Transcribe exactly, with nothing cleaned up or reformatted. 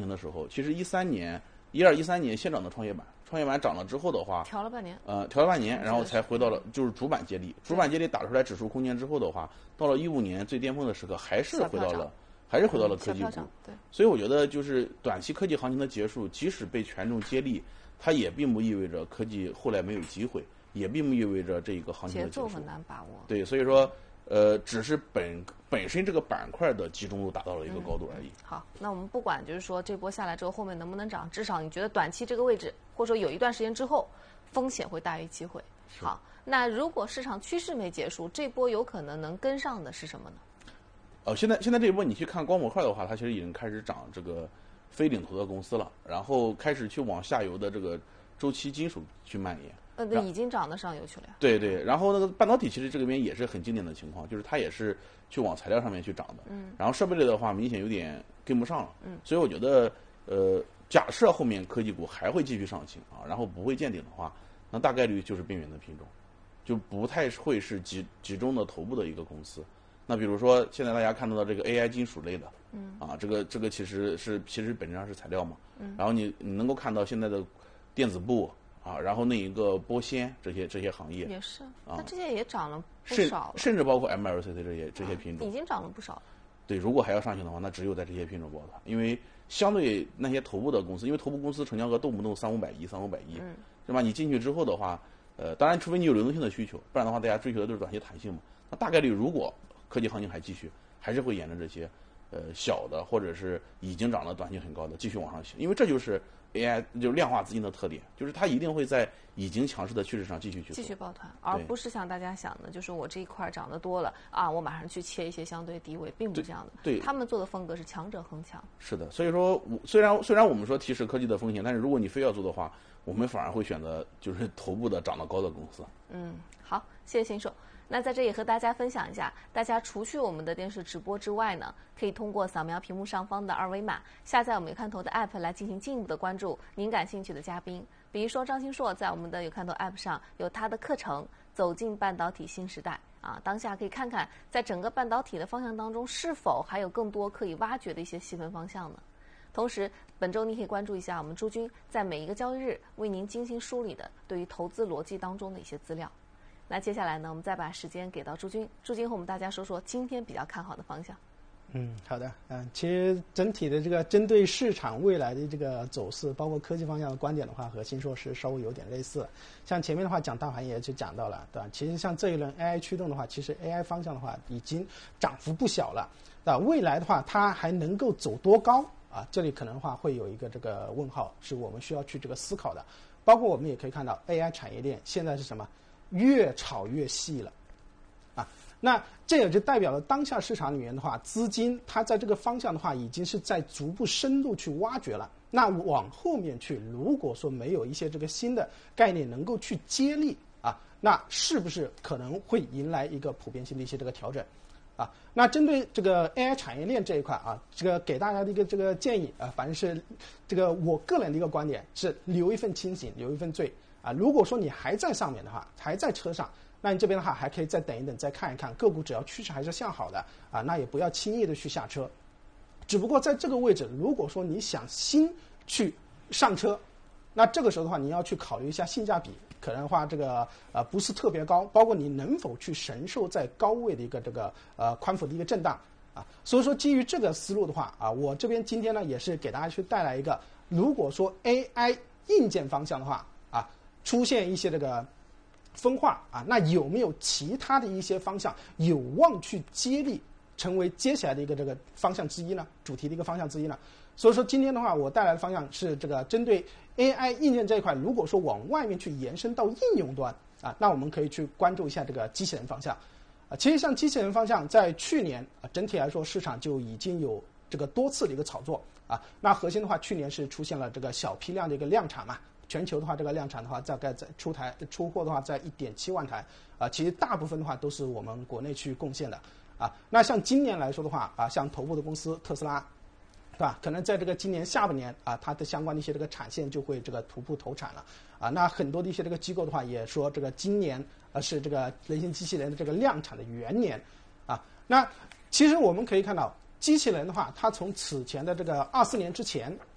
的时候，其实一三年、一二、一三年先涨的创业板，创业板涨了之后的话， 调了半年， 呃，调了半年，然后才回到了就是主板接力，主板接力打出来指数空间之后的话，到了一五年最巅峰的时刻，还是回到了。还是回到了科技股， 对， 所以我觉得就是短期科技行情的结束，即使被权重接力，它也并不意味着科技后来没有机会，也并不意味着这个行情的结束。 节奏很难把握。 对，所以说，呃，只是本本身这个板块的集中度达到了一个高度而已。 嗯、好，那我们不管就是说这波下来之后后面能不能涨，至少你觉得短期这个位置，或者说有一段时间之后，风险会大于机会。好，那如果市场趋势没结束，这波有可能能跟上的是什么呢？ 呃，现在现在这一波你去看光模块的话，它其实已经开始涨这个非领投的公司了，然后开始去往下游的这个周期金属去蔓延。 呃，对，已经涨到上游去了呀。 对对，然后那个半导体其实这个边也是很经典的情况，就是它也是去往材料上面去涨的。 嗯。 然后设备类的话，明显有点跟不上了。 嗯。 所以我觉得，呃，假设后面科技股还会继续上行啊，然后不会见顶的话，那大概率就是边缘的品种，就不太会是集集中的头部的一个公司。那比如说，现在大家看到的这个 A I 金属类的， 嗯， 啊，这个这个其实是其实本质上是材料嘛， 嗯， 然后你你能够看到现在的电子布啊，然后那一个玻纤这些这些行业也是， 啊， 那这些也涨了不少了， 甚至包括 M L C C 这些这些品种、 啊、已经涨了不少。 对，如果还要上行的话，那只有在这些品种抱团，因为相对那些头部的公司，因为头部公司成交额动不动三五百亿、三五百亿， 嗯， 对吧？你进去之后的话，呃，当然除非你有流动性的需求，不然的话，大家追求的都是短期弹性嘛。那大概率如果科技行情还继续，还是会沿着这些，呃，小的或者是已经涨了短期很高的继续往上行，因为这就是 A I 就是量化资金的特点，就是它一定会在已经强势的趋势上继续去继续抱团，而不是像大家想的，就是我这一块涨得多了啊，我马上去切一些相对低位，并不是这样的。 对， 他们做的风格是强者恒强。 是的，所以说，虽然虽然我们说提示科技的风险，但是如果你非要做的话，我们反而会选择就是头部的涨得高的公司。 嗯，好，谢谢新手。那在这里和大家分享一下，大家除去我们的电视直播之外呢，可以通过扫描屏幕上方的二维码，下载我们有看头的 app 来进行进一步的关注您感兴趣的嘉宾。比如说张新硕在我们的有看头 app 上有他的课程《走进半导体新时代》啊，当下可以看看在整个半导体的方向当中，是否还有更多可以挖掘的一些细分方向呢？同时，本周你可以关注一下我们朱军在每一个交易日为您精心梳理的对于投资逻辑当中的一些资料。那接下来呢，我们再把时间给到朱军，朱军和我们大家说说今天比较看好的方向。 嗯，好的，嗯，其实整体的这个针对市场未来的这个走势，包括科技方向的观点的话，和新硕是稍微有点类似。像前面的话讲大盘也就讲到了，对吧？其实像这一轮 A I 驱动的话，其实 A I 方向的话已经涨幅不小了，对吧？未来的话它还能够走多高啊？这里可能的话会有一个这个问号，是我们需要去这个思考的。包括我们也可以看到 A I 产业链现在是什么？越炒越细了，啊，那这也就代表了当下市场里面的话，资金它在这个方向的话，已经是在逐步深入去挖掘了。那往后面去，如果说没有一些这个新的概念能够去接力啊，那是不是可能会迎来一个普遍性的一些这个调整？啊，那针对这个 A I 产业链这一块啊，这个给大家的一个这个建议啊，反正是这个我个人的一个观点是留一份清醒，留一份醉。啊，如果说你还在上面的话，还在车上，那你这边的话还可以再等一等，再看一看个股，只要趋势还是向好的啊，那也不要轻易的去下车。只不过在这个位置，如果说你想新去上车，那这个时候的话，你要去考虑一下性价比，可能的话这个呃不是特别高，包括你能否去承受在高位的一个这个呃宽幅的一个震荡啊。所以说基于这个思路的话啊，我这边今天呢也是给大家去带来一个，如果说 A I 硬件方向的话啊。出现一些这个分化啊，那有没有其他的一些方向有望去接力成为接下来的一个这个方向之一呢？主题的一个方向之一呢？所以说今天的话，我带来的方向是这个针对 A I 硬件这一块，如果说往外面去延伸到应用端啊，那我们可以去关注一下这个机器人方向啊。其实像机器人方向，在去年啊整体来说市场就已经有这个多次的一个炒作啊。那核心的话，去年是出现了这个小批量的一个量产嘛。全球的话，这个量产的话，大概在出台出货的话，在一点七万台啊，其实大部分的话都是我们国内去贡献的啊。那像今年来说的话啊，像头部的公司特斯拉，对吧？可能在这个今年下半年啊，它的相关的一些这个产线就会这个徒步投产了啊。那很多的一些这个机构的话也说，这个今年呃是这个人形机器人的这个量产的元年啊。那其实我们可以看到，机器人的话，它从此前的这个二四年之前。